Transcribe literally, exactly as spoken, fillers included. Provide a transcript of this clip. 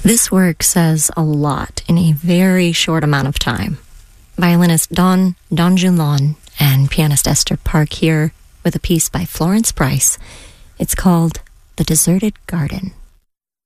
This work says a lot in a very short amount of time. Violinist Don Don Junlon and pianist Esther Park here with a piece by Florence Price. It's called The Deserted Garden.